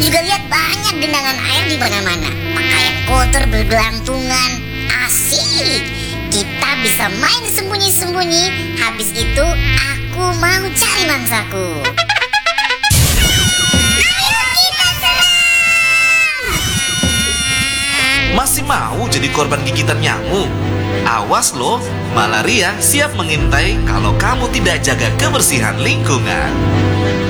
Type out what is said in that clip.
juga lihat banyak genangan air di mana-mana. Pakaian kotor bergelantungan. Asik. Kita bisa main sembunyi-sembunyi. Habis itu aku mau cari mangsaku. Masih mau jadi korban gigitan nyamuk? Awas loh, malaria siap mengintai kalau kamu tidak jaga kebersihan lingkungan.